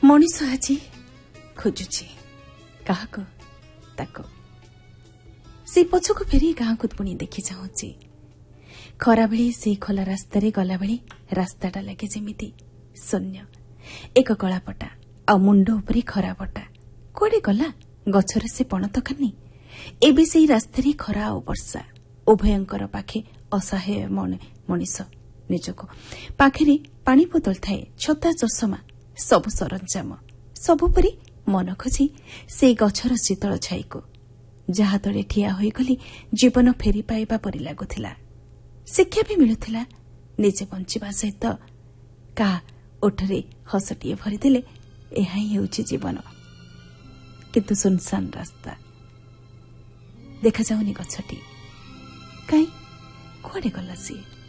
ମଣିଷ ଆଜି ଖୋଜୁଛି କାହାକୁ ତାକୁ ସେ ପଛକୁ ଫେରି ଗାଁକୁ ପୁଣି ଦେଖି ଚାହୁଁଛି। ଖରାବେଳେ ସେଇ ଖୋଲା ରାସ୍ତାରେ ଗଲାବେଳେ ରାସ୍ତାଟା ଲାଗେ ଯେମିତି ଶୂନ୍ୟ। ଏକ କଳାପଟା ଆଉ ମୁଣ୍ଡ ଉପରେ ଖରାପଟା। କୁଆଡେ ଗଲା ଗଛର ସେ ପଣତ କାନି? ଏବେ ସେଇ ରାସ୍ତାରେ ଖରା ଆଉ ବର୍ଷା ଉଭୟଙ୍କର ପାଖେ ଅସହାୟ ମଣିଷ ନିଜକୁ। ପାଖରେ ପାଣି ବୋତଲ ଥାଏ, ଛତା, ଚଷମା, ସବୁ ସରଞ୍ଜାମ। ସବୁପରି ମନ ଖୋଜି ସେଇ ଗଛର ଶୀତଳ ଛାଇକୁ, ଯାହା ତଳେ ଠିଆ ହୋଇଗଲି ଜୀବନ ଫେରି ପାଇବା ପରି ଲାଗୁଥିଲା। ଶିକ୍ଷା ବି ମିଳୁଥିଲା। ନିଜେ ବଞ୍ଚିବା ସହିତ କାହା ଓଠରେ ହସଟିଏ ଭରିଦେଲେ ଏହା ହିଁ ହେଉଛି ଜୀବନ। କିନ୍ତୁ ସୁନସାନ ରାସ୍ତା, ଦେଖାଯାଉନି ଗଛଟି। କାହିଁ କୁଆଡେ ଗଲା ସିଏ?